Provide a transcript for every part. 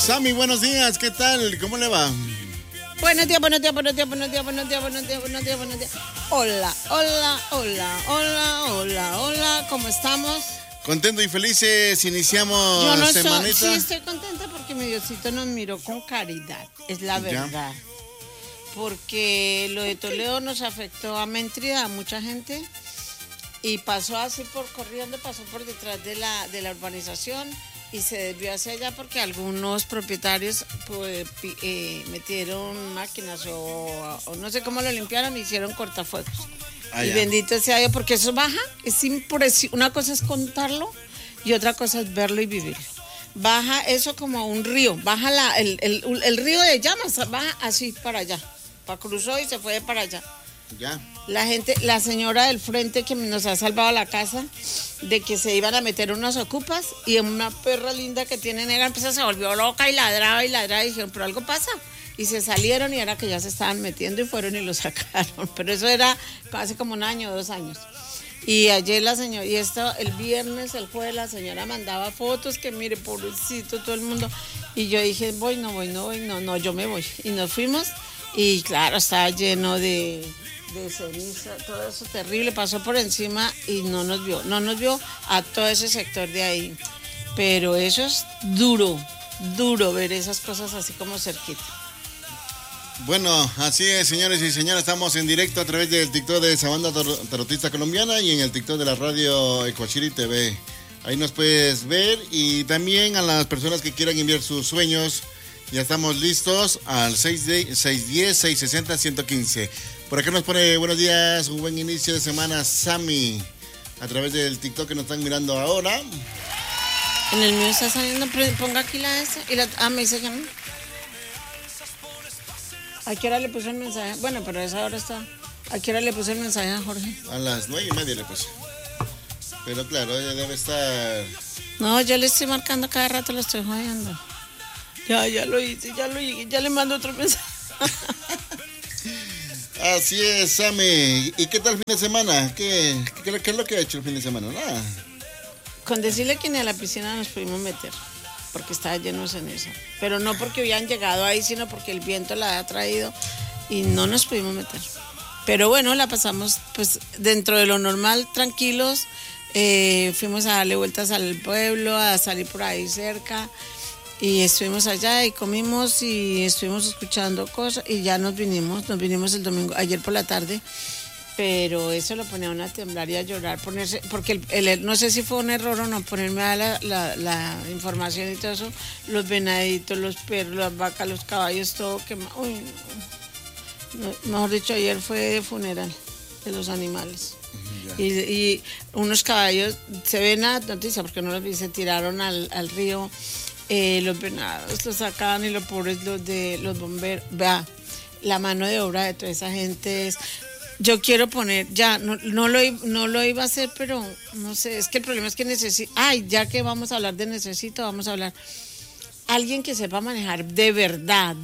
Sammy, buenos días, ¿qué tal? ¿Cómo le va? Buenos días. Hola, ¿cómo estamos? Contentos y felices, iniciamos Yo no semanita. sí estoy contenta porque mi Diosito nos miró con caridad, es la verdad. Porque lo de Toledo nos afectó a Méntrida, a mucha gente, y pasó así corriendo, pasó por detrás de la urbanización y se desvió hacia allá porque algunos propietarios metieron máquinas o no sé cómo lo limpiaron y hicieron cortafuegos. Y bendito sea Dios, porque eso baja, es impresionante. Una cosa es contarlo y otra cosa es verlo y vivirlo. Baja eso como un río, baja el río de llamas, baja así para allá. Cruzó y se fue para allá. Ya. La señora del frente que nos ha salvado la casa de que se iban a meter unas ocupas y una perra linda que tiene negra se volvió loca y ladraba y dijeron, pero algo pasa. Y se salieron y era que ya se estaban metiendo y fueron y lo sacaron. Pero eso era hace como 1 año, 2 años. Y ayer el viernes, el jueves, la señora mandaba fotos que mire, pobrecito, todo el mundo. Y yo dije, no, yo me voy. Y nos fuimos y claro, estaba lleno de ceniza, todo eso terrible, pasó por encima y no nos vio a todo ese sector de ahí. Pero eso es duro ver esas cosas así como cerquita. Bueno, así es, señores y señoras, estamos en directo a través del TikTok de esa banda tarotista colombiana y en el TikTok de la radio Ecuachiri TV. Ahí nos puedes ver y también a las personas que quieran enviar sus sueños, ya estamos listos al 610-660-115. Por acá nos pone buenos días, un buen inicio de semana, Sammy, a través del TikTok que nos están mirando ahora. En el mío está saliendo, ponga aquí la S y me dice que no. ¿A qué hora le puse el mensaje? Bueno, pero a esa hora está. ¿A qué hora le puse el mensaje a Jorge? A las 9:30 le puse. Pero claro, ella debe estar... No, yo le estoy marcando cada rato, lo estoy jodiendo. Ya lo hice, ya le mando otro mensaje. Así es, Sammy. ¿Y qué tal el fin de semana? ¿Qué es lo que ha hecho el fin de semana? Nada. Con decirle que ni a la piscina nos pudimos meter, porque estaba lleno de ceniza. Pero no porque habían llegado ahí, sino porque el viento la ha traído y no nos pudimos meter. Pero bueno, la pasamos pues dentro de lo normal, tranquilos. Fuimos a darle vueltas al pueblo, a salir por ahí cerca. Y estuvimos allá y comimos y estuvimos escuchando cosas y ya nos vinimos el domingo, ayer por la tarde, pero eso lo ponía a uno a temblar y a llorar, porque no sé si fue un error o no, ponerme a la información y todo eso, los venaditos, los perros, las vacas, los caballos, todo quemado. Uy, no, mejor dicho, ayer fue de funeral de los animales. Y unos caballos, se ve en la noticia porque no los vi, se tiraron al río. Los venados los sacaban y los pobres los bomberos, la mano de obra de toda esa gente es, yo quiero poner, ya no lo iba a hacer, pero no sé, es que el problema es que ya que vamos a hablar de vamos a hablar alguien que sepa manejar de verdad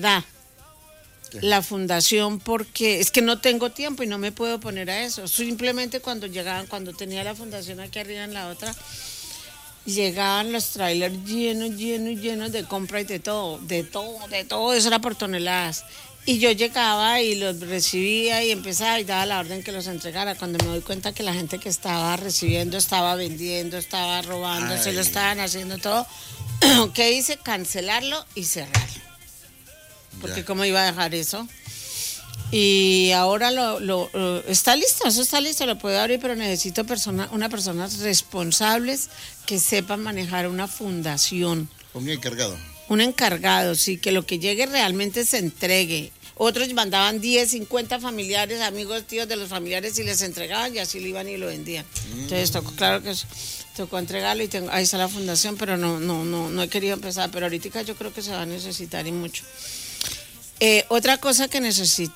la fundación, porque es que no tengo tiempo y no me puedo poner a eso. Simplemente cuando tenía la fundación aquí arriba en la otra, llegaban los trailers llenos de compra y de todo, eso era por toneladas. Y yo llegaba y los recibía y empezaba y daba la orden que los entregara. Cuando me doy cuenta que la gente que estaba recibiendo estaba vendiendo, estaba robando, se lo estaban haciendo todo, ¿qué hice? Cancelarlo y cerrarlo. Porque ¿cómo iba a dejar eso? Y ahora está listo, eso está listo, lo puedo abrir, pero necesito unas personas responsables que sepan manejar una fundación. Un encargado, sí, que lo que llegue realmente se entregue. Otros mandaban 10, 50 familiares, amigos, tíos de los familiares y les entregaban y así lo iban y lo vendían. Entonces tocó entregarlo y ahí está la fundación, pero no he querido empezar, pero ahorita yo creo que se va a necesitar y mucho. Otra cosa que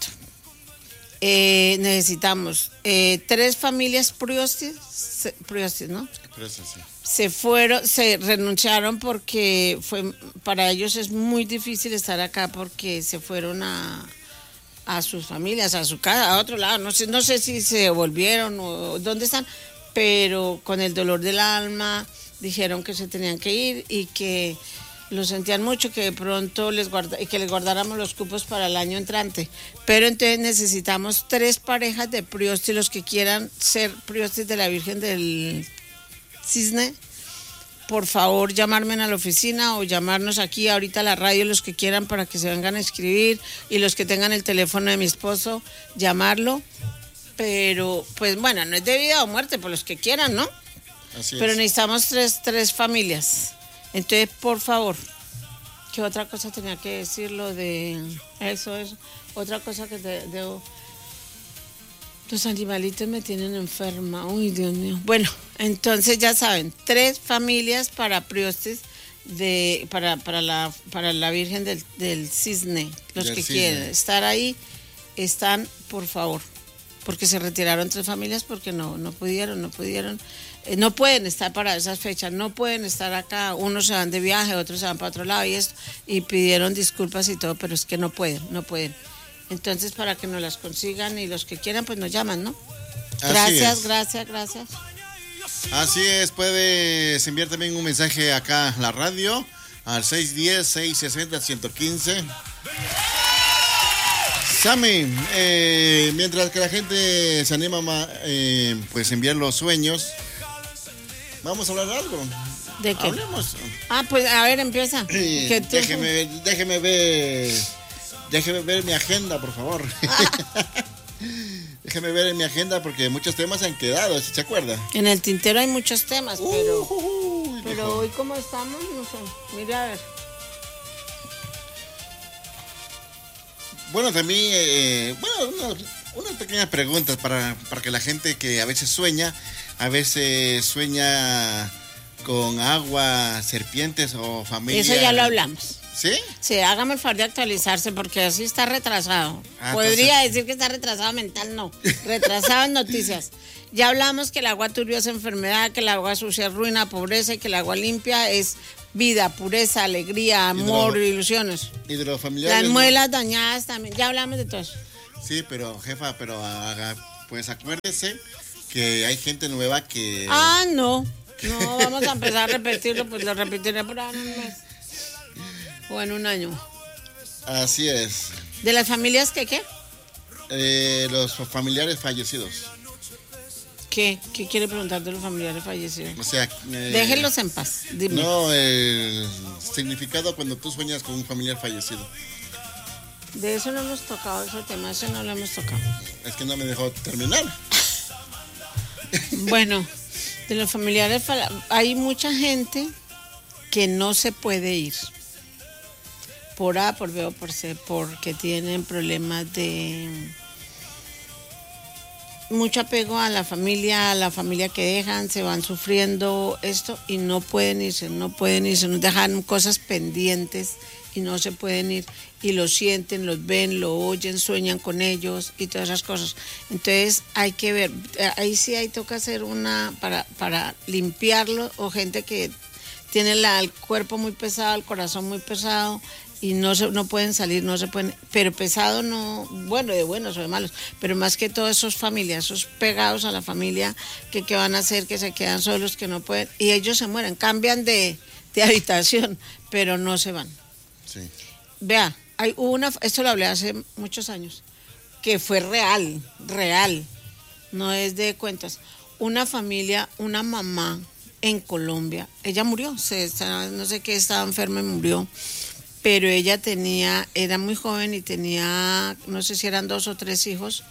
necesitamos 3 familias Priostis, ¿no? Priostis, sí. Se renunciaron porque para ellos es muy difícil estar acá porque se fueron a sus familias, a su casa, a otro lado, no sé si se volvieron o dónde están, pero con el dolor del alma dijeron que se tenían que ir y que lo sentían mucho, que de pronto que les guardáramos los cupos para el año entrante. Pero entonces necesitamos 3 parejas de priostis, los que quieran ser priostis de la Virgen del Cisne. Por favor, llamarme a la oficina o llamarnos aquí ahorita a la radio, los que quieran, para que se vengan a inscribir, y los que tengan el teléfono de mi esposo, llamarlo. Pero, pues bueno, no es de vida o muerte, por los que quieran, ¿no? Así Pero es. necesitamos 3 familias. Entonces, por favor, ¿qué otra cosa tenía que decir? Lo de eso. Otra cosa que debo... Los animalitos me tienen enferma. Uy, Dios mío. Bueno, entonces ya saben, 3 familias para priostis para la Virgen del Cisne. Los Del que Cisne. quieren estar ahí, están, por favor. Porque se retiraron 3 familias porque no pudieron. No pueden estar para esas fechas, no pueden estar acá. Unos se van de viaje, otros se van para otro lado y pidieron disculpas y todo, pero es que no pueden. Entonces, para que nos las consigan, y los que quieran, pues nos llaman, ¿no? Así es. Gracias. Así es, puedes enviar también un mensaje acá a la radio al 610-660-115. Sammy, mientras que la gente se anima pues enviar los sueños, vamos a hablar de algo. ¿De qué? Hablemos. Pues a ver, empieza. Que tú- Déjeme ver mi agenda, por favor. Déjeme ver en mi agenda porque muchos temas han quedado, ¿se acuerda? En el tintero hay muchos temas, pero Dijo. hoy ¿cómo estamos? No sé. Mire, a ver. Bueno, también, unas pequeñas preguntas para que la gente que a veces sueña con agua, serpientes o familia. Eso ya lo hablamos. ¿Sí? Sí, hágame el favor de actualizarse porque así está retrasado. Ah, Podría decir que está retrasado mental, no. Retrasado en noticias. Ya hablamos que el agua turbia es enfermedad, que el agua sucia es ruina, pobreza, y que el agua limpia es vida, pureza, alegría, amor, ilusiones. Y de los familiares. Las muelas dañadas también. Ya hablamos de todo eso. Sí, pero jefa, pues acuérdese que hay gente nueva que... No. No, vamos a empezar a repetirlo, pues lo repetiré por ahí en un mes. O en un año. Así es. ¿De las familias que qué? Los familiares fallecidos. ¿Qué quiere preguntar de los familiares fallecidos? O sea... Déjenlos en paz, dime. No, el significado cuando tú sueñas con un familiar fallecido. De eso no hemos tocado, ese tema, eso no lo hemos tocado. Es que no me dejó terminar. Bueno, de los familiares, hay mucha gente que no se puede ir. Por A, por B o por C, porque tienen problemas de mucho apego a la familia que dejan, se van sufriendo esto y no pueden irse, nos dejan cosas pendientes y no se pueden ir, y lo sienten, los ven, lo oyen, sueñan con ellos y todas esas cosas. Entonces hay que ver, ahí toca hacer una para limpiarlo, o gente que tiene el cuerpo muy pesado, el corazón muy pesado, y no pueden salir, no se pueden, pero pesado no, bueno, de buenos o de malos, pero más que todo esos familias, esos pegados a la familia, que van a hacer, que se quedan solos, que no pueden, y ellos se mueren, cambian de habitación, pero no se van. Sí. Vea, esto lo hablé hace muchos años, que fue real, no es de cuentas. Una familia, una mamá en Colombia, ella murió, no sé qué, estaba enferma y murió, pero ella era muy joven y tenía, no sé si eran 2 o 3 hijos,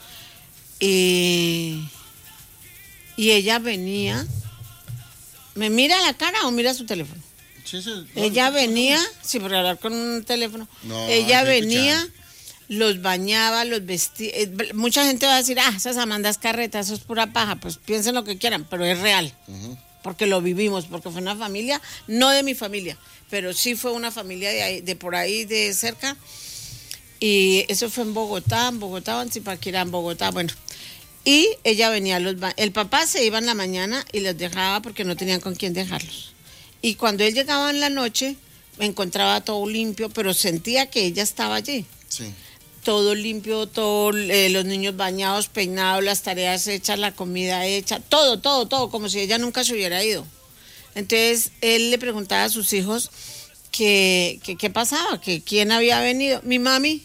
y ella venía, ¿me mira la cara o mira su teléfono? Sí, sí, Ella venía, sí, por hablar con un teléfono, No, ella estoy venía, escuchando. los bañaba, los vestía. Mucha gente va a decir, esas Amandas carretas, eso es pura paja. Pues piensen lo que quieran, pero es real, porque lo vivimos, porque fue una familia, no de mi familia, pero sí fue una familia de por ahí, de cerca, y eso fue en Bogotá o en Zipaquirá, en Bogotá, bueno. Y ella venía, el papá se iba en la mañana y los dejaba porque no tenían con quién dejarlos. Y cuando él llegaba en la noche, me encontraba todo limpio, pero sentía que ella estaba allí. Sí. Todo limpio, los niños bañados, peinados, las tareas hechas, la comida hecha, todo, como si ella nunca se hubiera ido. Entonces, él le preguntaba a sus hijos ¿qué pasaba? Que quién había venido. Mi mami.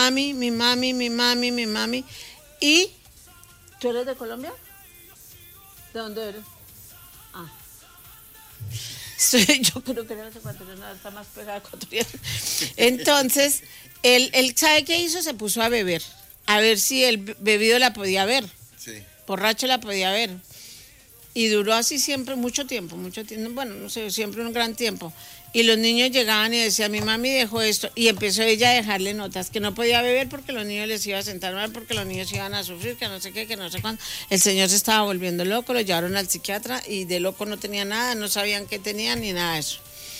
¿Y tú eres de Colombia? ¿De dónde eres? Ah. Sí, yo creo que eres ecuatoriana, está más pegada a ecuatoriana. Entonces, él ¿sabe qué hizo? Se puso a beber. A ver si el bebido la podía ver. Sí. Borracho la podía ver. Y duró así siempre mucho tiempo, bueno, no sé, siempre un gran tiempo. Y los niños llegaban y decían, mi mami dejó esto. Y empezó ella a dejarle notas, que no podía beber porque los niños les iba a sentar mal, porque los niños iban a sufrir, que no sé qué, que no sé cuándo. El señor se estaba volviendo loco, lo llevaron al psiquiatra y de loco no tenía nada, no sabían qué tenía ni nada de eso.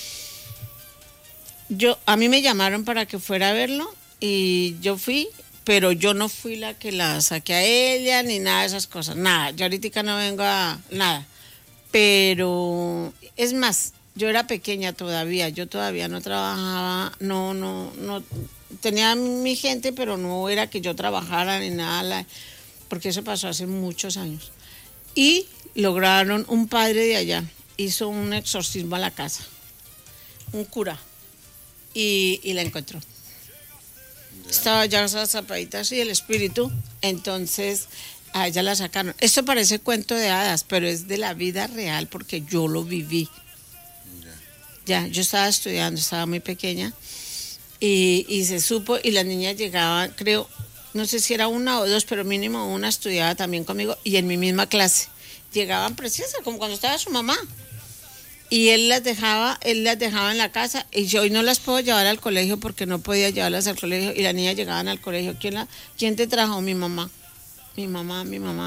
A mí me llamaron para que fuera a verlo y yo fui, pero yo no fui la que la saqué a ella ni nada de esas cosas, nada. Yo ahorita no vengo a nada, pero es más, yo era pequeña todavía, yo todavía no trabajaba, no tenía mi gente, pero no era que yo trabajara ni nada, porque eso pasó hace muchos años. Y lograron, un padre de allá hizo un exorcismo a la casa, un cura, y la encontró. Estaba ya zapadita así el espíritu, entonces a ella la sacaron. Esto parece cuento de hadas, pero es de la vida real porque yo lo viví. Ya, yo estaba estudiando, estaba muy pequeña y se supo y las niñas llegaban, creo, no sé si era una o dos, pero mínimo una estudiaba también conmigo y en mi misma clase. Llegaban preciosas, como cuando estaba su mamá. Y él las dejaba en la casa y yo hoy no las puedo llevar al colegio porque no podía llevarlas al colegio y las niñas llegaban al colegio. ¿Quién te trajo? Mi mamá. Mi mamá.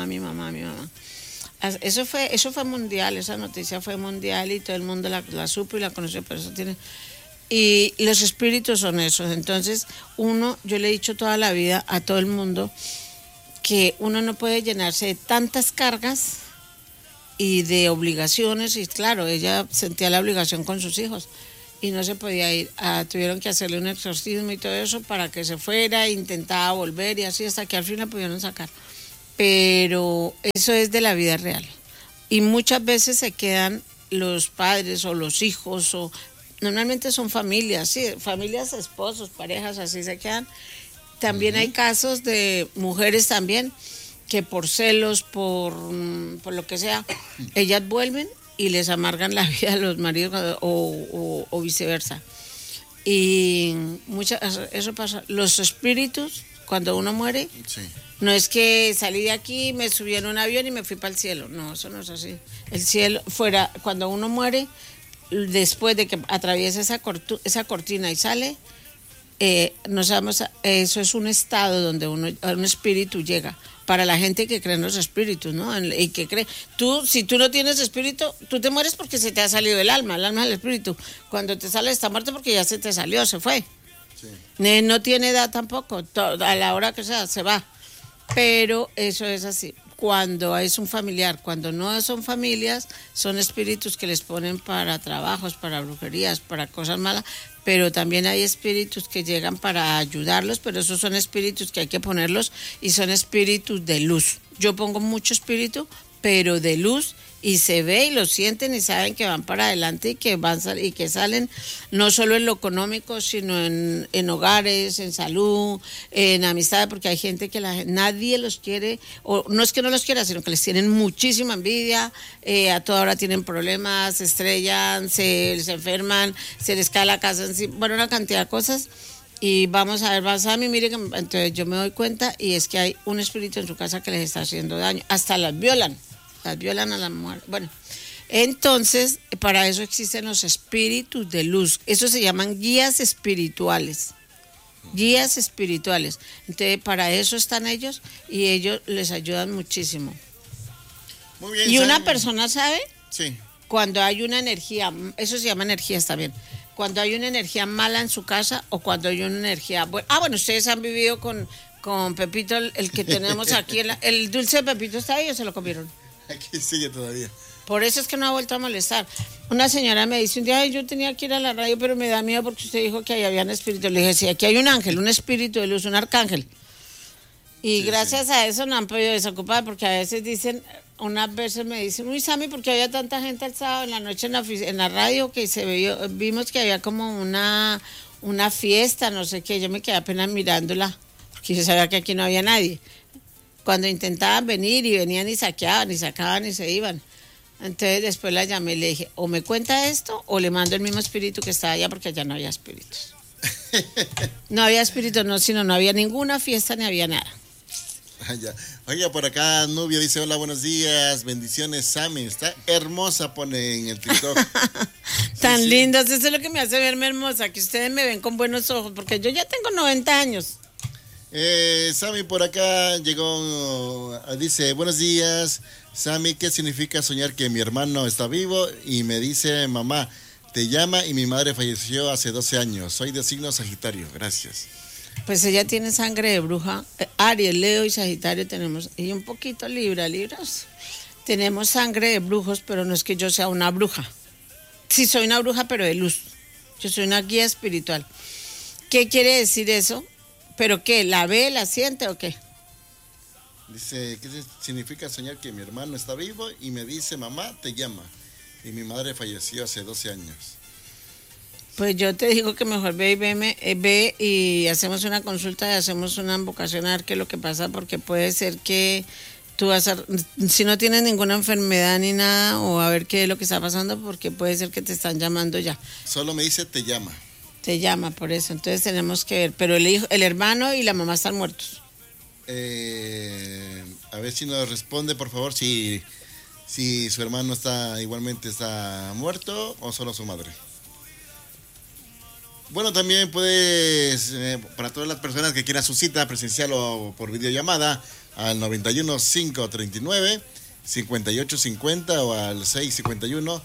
Eso fue mundial, esa noticia fue mundial y todo el mundo la supo y la conoció, por eso tiene. Y los espíritus son esos. Entonces, yo le he dicho toda la vida a todo el mundo que uno no puede llenarse de tantas cargas y de obligaciones, y claro, ella sentía la obligación con sus hijos y no se podía ir, tuvieron que hacerle un exorcismo y todo eso para que se fuera, intentaba volver y así hasta que al fin la pudieron sacar, pero eso es de la vida real y muchas veces se quedan los padres o los hijos o normalmente son familias, sí, familias, esposos, parejas, así se quedan. También hay casos de mujeres también que por celos, por lo que sea, ellas vuelven y les amargan la vida a los maridos o viceversa. Y eso pasa. Los espíritus, cuando uno muere, sí. No es que salí de aquí, me subí en un avión y me fui para el cielo. No, eso no es así. El cielo, cuando uno muere, después de que atraviesa esa cortina y sale, no sabemos, eso es un estado donde un espíritu llega. Para la gente que cree en los espíritus, ¿no? Y que cree, si tú no tienes espíritu, tú te mueres porque se te ha salido el alma es el espíritu. Cuando te sale está muerto porque ya se te salió, se fue. Sí. No tiene edad tampoco, a la hora que sea, se va. Pero eso es así. Cuando es un familiar, cuando no son familias, son espíritus que les ponen para trabajos, para brujerías, para cosas malas, pero también hay espíritus que llegan para ayudarlos, pero esos son espíritus que hay que ponerlos y son espíritus de luz. Yo pongo mucho espíritu, pero de luz, y se ve y lo sienten y saben que van para adelante y que salen no solo en lo económico, sino en hogares, en salud, en amistad, porque hay gente que nadie los quiere, o no es que no los quiera, sino que les tienen muchísima envidia, a toda hora tienen problemas, se estrellan, se enferman, se les cae la casa encima, bueno, una cantidad de cosas. Y vamos a ver, mire que entonces yo me doy cuenta y es que hay un espíritu en su casa que les está haciendo daño, hasta las violan a la mujer. Bueno, entonces para eso existen los espíritus de luz, eso se llaman guías espirituales. Entonces para eso están ellos y ellos les ayudan muchísimo. Muy bien, y una persona sabe, sí, cuando hay una energía, eso se llama energías también, cuando hay una energía mala en su casa o cuando hay una energía buena. Bueno, ustedes han vivido con Pepito, el que tenemos aquí, el dulce de Pepito está ahí o se lo comieron. Aquí sigue todavía. Por eso es que no ha vuelto a molestar. Una señora me dice un día, yo tenía que ir a la radio, pero me da miedo porque usted dijo que ahí habían espíritus. Le dije, sí, aquí hay un ángel, un espíritu de luz, un arcángel. Y sí, gracias a eso no han podido desocupar, porque a veces dicen, unas veces me dicen, uy, Sammy, ¿por qué había tanta gente el sábado en la noche en la radio que vimos que había como una fiesta, no sé qué? Yo me quedé apenas mirándola, porque yo sabía que aquí no había nadie. Cuando intentaban venir y venían y saqueaban y sacaban y se iban. Entonces después la llamé y le dije, o me cuenta esto o le mando el mismo espíritu que estaba allá, porque allá no había espíritus. No había espíritus, no, sino no había ninguna fiesta ni había nada. Ya. Oiga, por acá Nubia dice, hola, buenos días, bendiciones, Sammy, está hermosa, pone en el TikTok. Tan sí. lindas, eso es lo que me hace verme hermosa, que ustedes me ven con buenos ojos, porque yo ya tengo 90 años. Sammy por acá llegó, dice, buenos días, Sammy, ¿qué significa soñar que mi hermano está vivo? Y me dice, mamá, te llama y mi madre falleció hace 12 años, soy de signo Sagitario, gracias. Pues ella tiene sangre de bruja, Aries, Leo y Sagitario tenemos, y un poquito Libras. Tenemos sangre de brujos, pero no es que yo sea una bruja. Sí, soy una bruja, pero de luz. Yo soy una guía espiritual. ¿Qué quiere decir eso? ¿Pero qué? ¿La ve, la siente o qué? Dice, ¿qué significa soñar que mi hermano está vivo? Y me dice, mamá, te llama. Y mi madre falleció hace 12 años. Pues yo te digo que mejor ve y hacemos una consulta y hacemos una invocación a ver qué es lo que pasa, porque puede ser que tú si no tienes ninguna enfermedad ni nada, o a ver qué es lo que está pasando, porque puede ser que te están llamando ya. Solo me dice, te llama. Te llama, por eso. Entonces tenemos que ver. Pero el hermano y la mamá están muertos. A ver si nos responde, por favor, si su hermano igualmente está muerto o solo su madre. Bueno, también puedes, para todas las personas que quieran su cita presencial o por videollamada, al 91 539 5850 o al 651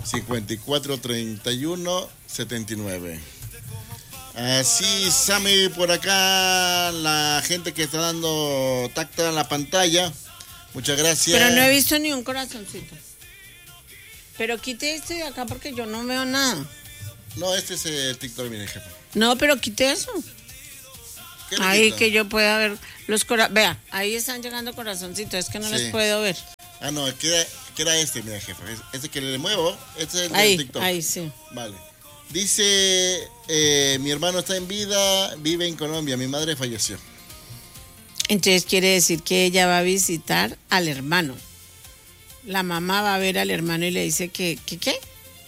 5431 79. Así, Sammy, por acá, la gente que está dando tacta a la pantalla, muchas gracias. Pero no he visto ni un corazoncito. Pero quite este de acá porque yo no veo nada. No, este es el TikTok, mire, jefe. No, pero quite eso. Ahí que yo pueda ver los corazones. Vea, ahí están llegando corazoncitos, es que no les puedo ver. Ah, no, que era este, mira, jefe. Este que le muevo, este es el ahí, TikTok. Ahí, sí. Vale. Dice, mi hermano está en vida, vive en Colombia, mi madre falleció. Entonces quiere decir que ella va a visitar al hermano. La mamá va a ver al hermano y le dice que ¿qué?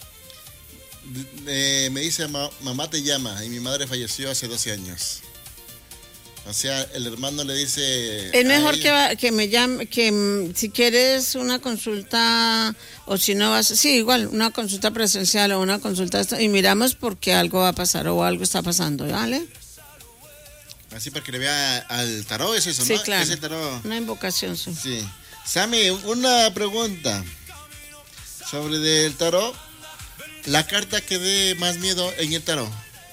Me dice, mamá te llama, y mi madre falleció hace 12 años. O sea, el hermano le dice... Es mejor que me llame, que si quieres una consulta, o si no vas... Sí, igual, una consulta presencial o una consulta... Y miramos porque algo va a pasar o algo está pasando, ¿vale? Así para que le vea al tarot, es eso, sí, ¿no? Claro. Ese tarot. Una invocación, sí. Sí. Sammy, una pregunta sobre del tarot. La carta que dé más miedo en el tarot.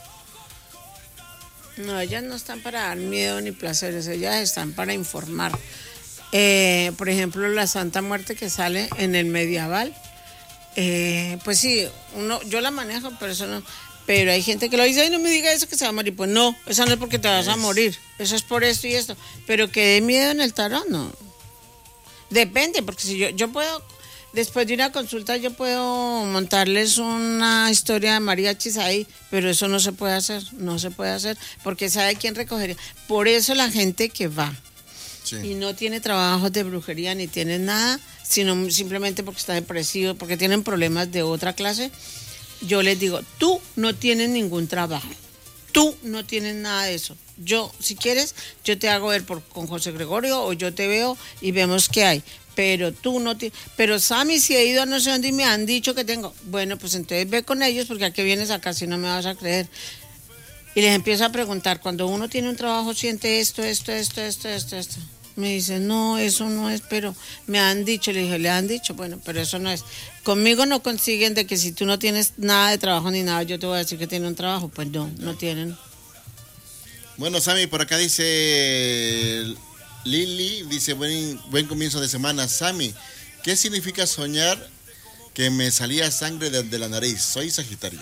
No, ellas no están para dar miedo ni placeres, ellas están para informar. Por ejemplo, la Santa Muerte que sale en el medieval, pues sí, yo la manejo, pero eso no. Pero hay gente que lo dice, ay, no me diga eso que se va a morir. Pues no, eso no es porque te vas a morir, eso es por esto y esto. Pero que dé miedo en el tarot, no. Depende, porque si yo puedo, después de una consulta, yo puedo montarles una historia de mariachis ahí, pero eso no se puede hacer, porque sabe quién recogería. Por eso la gente que va y no tiene trabajos de brujería ni tiene nada, sino simplemente porque está depresivo, porque tienen problemas de otra clase, yo les digo, tú no tienes ningún trabajo, tú no tienes nada de eso. Yo, si quieres, yo te hago ver con José Gregorio o yo te veo y vemos qué hay. Pero tú no tienes... Pero Sammy, si he ido a no sé dónde y me han dicho que tengo... Bueno, pues entonces ve con ellos porque ¿a qué vienes acá si no me vas a creer? Y les empiezo a preguntar, cuando uno tiene un trabajo siente esto. Me dicen, no, eso no es, pero me han dicho. Le dije, le han dicho, bueno, pero eso no es. Conmigo no consiguen de que si tú no tienes nada de trabajo ni nada, yo te voy a decir que tiene un trabajo. Pues no tienen. Bueno, Sammy, por acá dice Lili, dice, buen comienzo de semana. Sammy, ¿qué significa soñar que me salía sangre de la nariz? Soy Sagitario.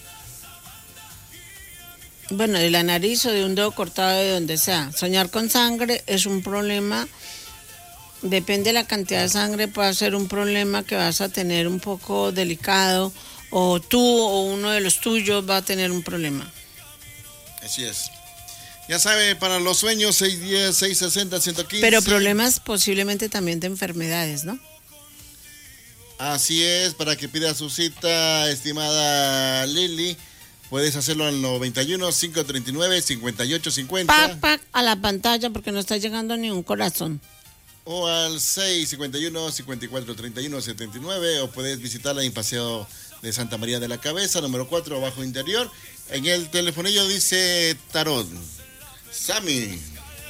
Bueno, de la nariz o de un dedo cortado, de donde sea. Soñar con sangre es un problema Depende de la cantidad de sangre, puede ser un problema que vas a tener un poco delicado, o tú o uno de los tuyos va a tener un problema. Así es. Ya sabe, para los sueños, 610, 660, 115. Pero problemas posiblemente también de enfermedades, ¿no? Así es, para que pida su cita, estimada Lili, puedes hacerlo al 91 539 5850. Pac, a la pantalla porque no está llegando ni un corazón. O al 651 54 31 79, o puedes visitarla en Paseo de Santa María de la Cabeza, número 4, abajo interior. En el telefonillo dice Tarot. Sammy.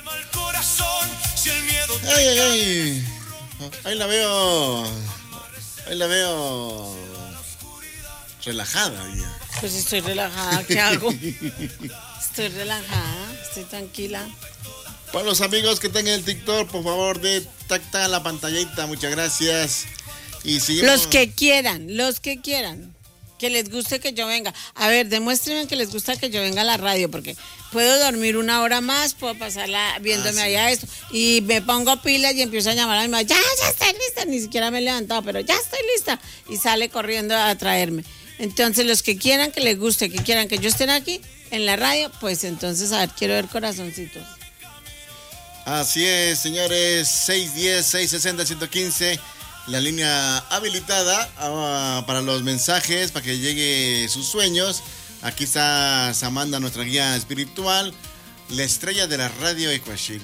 Ay, ay, ay. Ahí la veo. Ahí la veo relajada. Pues estoy relajada, ¿qué hago? Estoy relajada, estoy tranquila. Para los amigos que tengan el TikTok, por favor, de tacta la pantallita, muchas gracias. Y seguimos. Los que quieran, que les guste que yo venga. A ver, demuéstrenme que les gusta que yo venga a la radio, porque puedo dormir una hora más, puedo pasarla viéndome allá esto, y me pongo pilas y empiezo a llamar a mi mamá, ya estoy lista, ni siquiera me he levantado, pero ya estoy lista, y sale corriendo a traerme. Entonces, los que quieran que les guste, que quieran que yo esté aquí en la radio, pues entonces, a ver, quiero ver corazoncitos. Así es, señores, 610, 660, 115. La línea habilitada para los mensajes, para que llegue sus sueños. Aquí está Samantha, nuestra guía espiritual, la estrella de la radio Ecuachiri.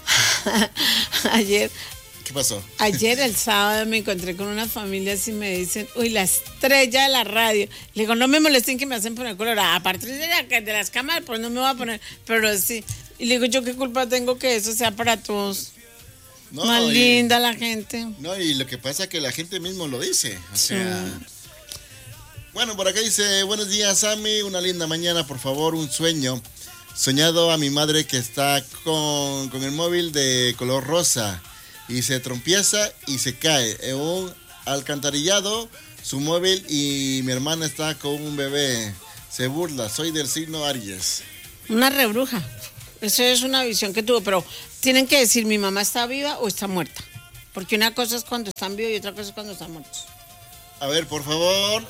Ayer. ¿Qué pasó? Ayer, el sábado, me encontré con unas familias y me dicen, uy, la estrella de la radio. Le digo, no me molesten que me hacen poner color. A partir de las cámaras, pues no me voy a poner, pero sí. Y le digo, ¿yo qué culpa tengo que eso sea para todos? No, más linda la gente. No, y lo que pasa es que la gente mismo lo dice. O sea. Bueno, por acá dice, buenos días, Sammy. Una linda mañana, por favor, un sueño. Soñado a mi madre que está con el móvil de color rosa y se trompieza y se cae en un alcantarillado su móvil, y mi hermana está con un bebé. Se burla, soy del signo Aries. Una rebruja. Eso es una visión que tuvo, pero tienen que decir, ¿mi mamá está viva o está muerta? Porque una cosa es cuando están vivos y otra cosa es cuando están muertos. A ver, por favor.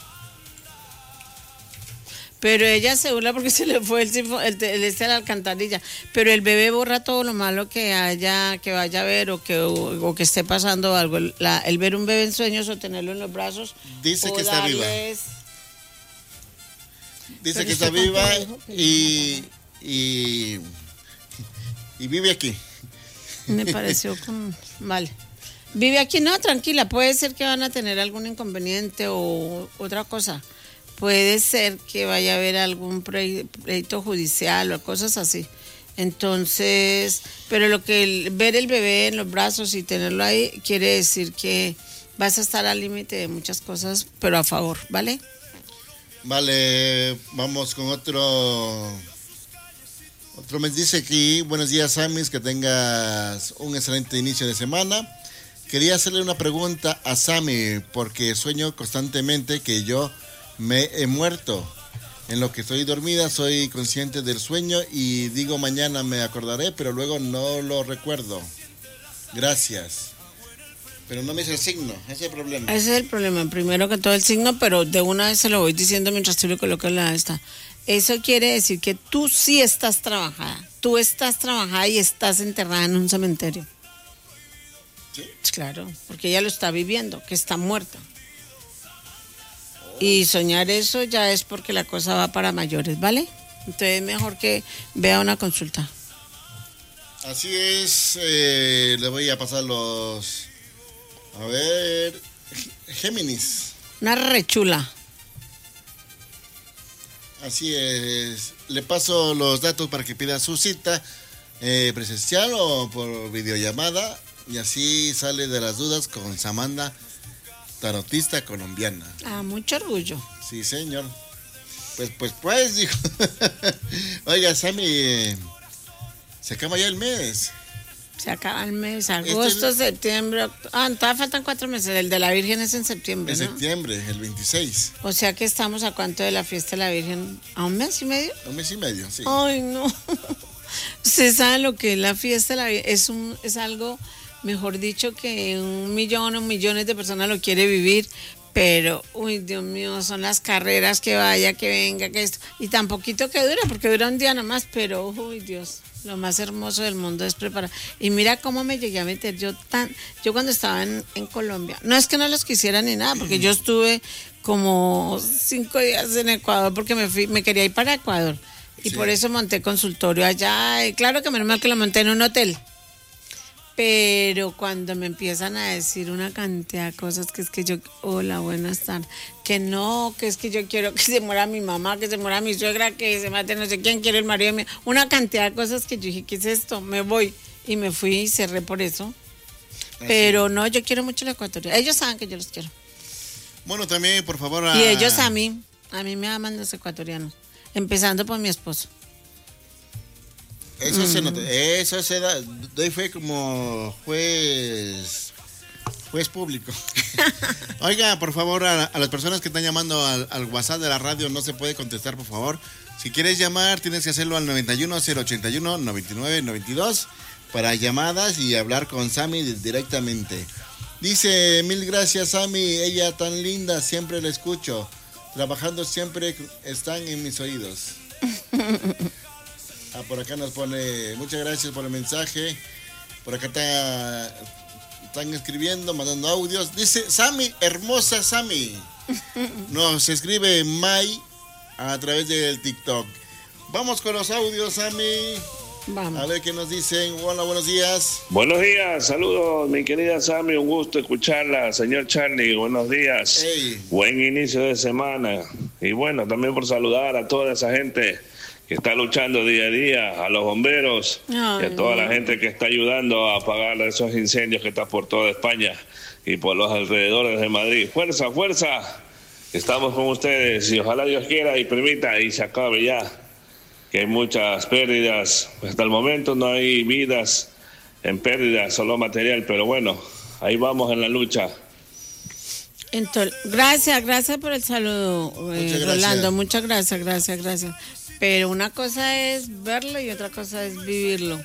Pero ella se burla porque se le fue el a la alcantarilla. Pero el bebé borra todo lo malo que vaya a ver o que esté pasando algo. El ver un bebé en sueños o tenerlo en los brazos. Dice que está viva. Dice que está viva y vive aquí. Me pareció como... Vale. Vive aquí, no, tranquila. Puede ser que van a tener algún inconveniente o otra cosa. Puede ser que vaya a haber algún pleito judicial o cosas así. Entonces, pero ver el bebé en los brazos y tenerlo ahí quiere decir que vas a estar al límite de muchas cosas, pero a favor, ¿vale? Vale, vamos con otro mes. Dice aquí, buenos días, Samis, que tengas un excelente inicio de semana. Quería hacerle una pregunta a Sammy, porque sueño constantemente que yo me he muerto. En lo que estoy dormida soy consciente del sueño y digo mañana me acordaré, pero luego no lo recuerdo. Gracias. Pero no me dice el signo, ese es el problema. Ese es el problema, primero que todo el signo, pero de una vez se lo voy diciendo mientras tú le colocas la esta. Eso quiere decir que tú sí estás trabajada. Tú estás trabajada y estás enterrada en un cementerio. ¿Sí? Claro, porque ella lo está viviendo, que está muerta. Y soñar eso ya es porque la cosa va para mayores, ¿vale? Entonces mejor que vea una consulta. Así es, le voy a pasar los... A ver, Géminis. Una rechula. Así es, le paso los datos para que pida su cita presencial o por videollamada, y así sale de las dudas con Samantha, tarotista colombiana. Ah, mucho orgullo. Sí, señor. Pues, dijo. Oiga, Sammy, se acaba ya el mes. Se acaba el mes, agosto, septiembre, todavía faltan 4 meses. El de la Virgen es en septiembre, En ¿no? septiembre, el 26. O sea que estamos a cuánto de la fiesta de la Virgen, ¿a un mes y medio? Un mes y medio, sí. Ay, no. Usted sabe lo que es la fiesta de la Virgen, es algo mejor dicho, que 1 millón o millones de personas lo quiere vivir, pero, uy, Dios mío, son las carreras que vaya, que venga, que esto, y tan poquito que dura, porque dura un día nomás, pero, uy, Dios, lo más hermoso del mundo es preparar. Y mira cómo me llegué a meter yo cuando estaba en Colombia, no es que no los quisiera ni nada, porque yo estuve como 5 días en Ecuador, porque me quería ir para Ecuador, y por eso monté consultorio allá, y claro que menos mal que lo monté en un hotel. Pero cuando me empiezan a decir una cantidad de cosas, que es que yo, hola, buenas tardes, que no, que es que yo quiero que se muera mi mamá, que se muera mi suegra, que se mate no sé quién, quiere el marido mío, una cantidad de cosas que yo dije, ¿qué es esto? Me voy. Y me fui y cerré por eso. Pero no, yo quiero mucho la ecuatoriana. Ellos saben que yo los quiero. Bueno, también, por favor. Y ellos a mí me aman los ecuatorianos, empezando por mi esposo. Eso se nota, eso se da, doy fe como juez público. Oiga, por favor, a las personas que están llamando al WhatsApp de la radio, no se puede contestar, por favor. Si quieres llamar, tienes que hacerlo al 91-081-9992 para llamadas y hablar con Sammy directamente. Dice, 1000 gracias, Sammy, ella tan linda, siempre la escucho. Trabajando siempre están en mis oídos. Por acá nos pone, muchas gracias por el mensaje. Por acá están escribiendo, mandando audios. Dice, Sammy, hermosa Sammy. Nos escribe May a través del TikTok. Vamos con los audios, Sammy. Vamos. A ver qué nos dicen. Hola, buenos días. Buenos días, saludos, mi querida Sammy. Un gusto escucharla, señor Charlie. Buenos días. Hey. Buen inicio de semana. Y bueno, también por saludar a toda esa gente que está luchando día a día, a los bomberos y a toda la gente que está ayudando a apagar esos incendios que están por toda España y por los alrededores de Madrid. Fuerza, fuerza, estamos con ustedes y ojalá Dios quiera y permita y se acabe ya, que hay muchas pérdidas. Hasta el momento no hay vidas en pérdida, solo material, pero bueno, ahí vamos en la lucha. Entonces, gracias por el saludo, Rolando, muchas gracias. Pero una cosa es verlo y otra cosa es vivirlo.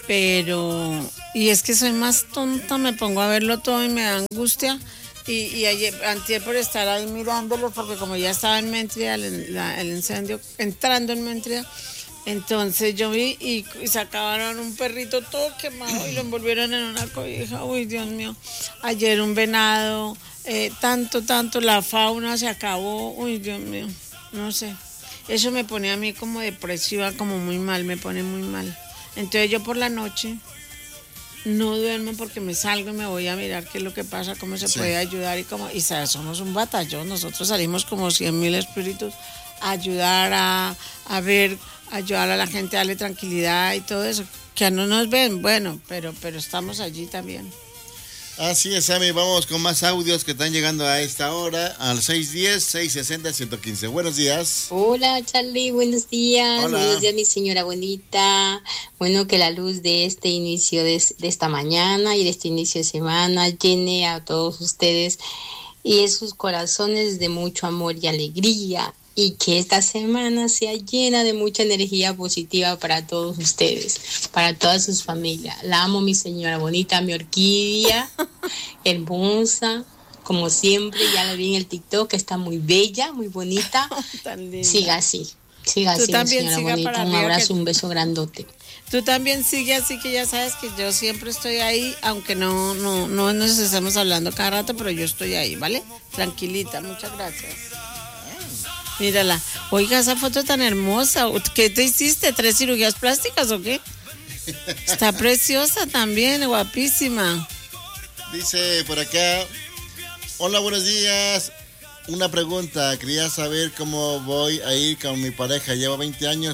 Y es que soy más tonta, me pongo a verlo todo y me da angustia. Y ayer, antier por estar ahí mirándolo, porque como ya estaba en Méntida, el incendio, entrando en Méntida, entonces yo vi y sacaron un perrito todo quemado y lo envolvieron en una cobija. Uy, Dios mío. Ayer un venado, tanto, la fauna se acabó. Uy, Dios mío, no sé. Eso me pone a mí como depresiva, como muy mal, me pone muy mal. Entonces yo por la noche no duermo porque me salgo y me voy a mirar qué es lo que pasa, cómo se puede ayudar y ¿sabes? Somos un batallón, nosotros salimos como 100,000 espíritus a ayudar a ver, ayudar a la gente, a darle tranquilidad y todo eso. Que no nos ven, bueno, pero estamos allí también. Así es, Sammy, vamos con más audios que están llegando a esta hora al 610-660-115. Buenos días. Hola, Charlie, buenos días. Hola. Buenos días, mi señora bonita. Bueno, que la luz de este inicio de esta mañana y de este inicio de semana llene a todos ustedes y sus corazones de mucho amor y alegría. Y que esta semana sea llena de mucha energía positiva para todos ustedes, para todas sus familias. La amo, mi señora bonita, mi orquídea, hermosa, como siempre. Ya la vi en el TikTok, que está muy bella, muy bonita. Siga así, mi señora bonita. Un abrazo, un beso grandote. Tú también sigue así, que ya sabes que yo siempre estoy ahí, aunque no nos estemos hablando cada rato, pero yo estoy ahí, ¿vale? Tranquilita, muchas gracias. Mírala. Oiga, esa foto tan hermosa. ¿Qué te hiciste? ¿3 cirugías plásticas o qué? Está preciosa también, guapísima. Dice por acá, hola, buenos días. Una pregunta, quería saber cómo voy a ir con mi pareja. Llevo 20 años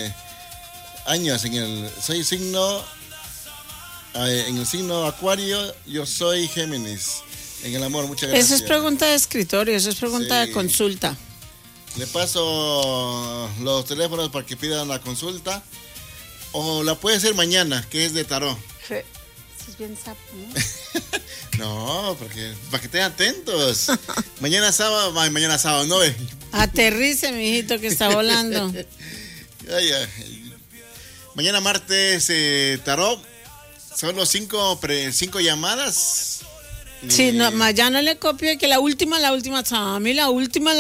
soy signo, en el signo Acuario, yo soy Géminis. En el amor, muchas gracias. Eso es pregunta de escritorio, eso es pregunta de consulta. Le paso los teléfonos para que pidan la consulta. O la puede hacer mañana, que es de tarot. Sí. Eso es bien sapo, ¿no? No, porque para que estén atentos. Mañana sábado, ¿no ve? Aterrice, mijito, que está volando. Mañana martes, tarot. solo 5 llamadas. Sí, no, más ya no le copio que la última, Sammy, la última.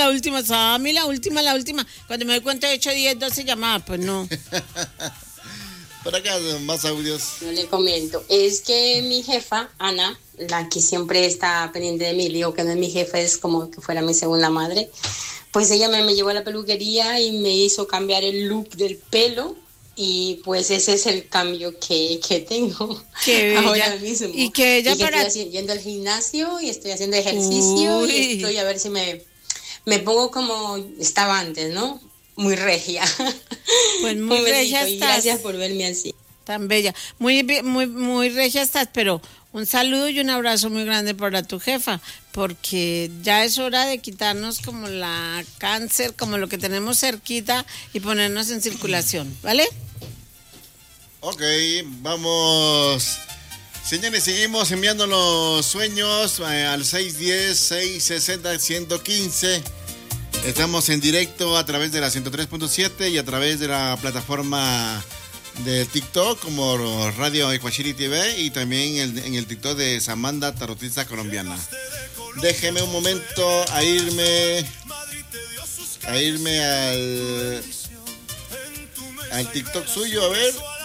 Cuando me doy cuenta he hecho 10, 12 llamadas, pues no. Por acá, más audios. No le comento. Es que mi jefa, Ana, la que siempre está pendiente de mí, digo que no es mi jefa, es como que fuera mi segunda madre, pues ella me llevó a la peluquería y me hizo cambiar el look del pelo. Y pues ese es el cambio que tengo ahora mismo. Y que ella estoy yendo al gimnasio y estoy haciendo ejercicio y estoy a ver si me pongo como estaba antes, ¿no? Muy regia. Pues muy regia estás. Y gracias por verme así. Tan bella. Muy regia estás, pero un saludo y un abrazo muy grande para tu jefa, porque ya es hora de quitarnos como la cáncer, como lo que tenemos cerquita y ponernos en circulación, ¿vale? Ok, vamos. Señores, seguimos enviando los sueños al 610-660-115. Estamos en directo a través de la 103.7 y a través de la plataforma de TikTok como Radio Ecuachiri TV y también en el TikTok de Samantha, tarotista colombiana. Déjeme un momento a irme al TikTok suyo, a ver.